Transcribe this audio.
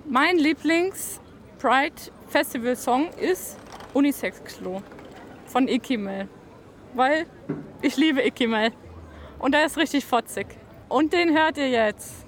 Mein Lieblings-Pride-Festival-Song ist Unisex-Klo von Ikimel, weil ich liebe Ikimel und der ist richtig fotzig. Und den hört ihr jetzt.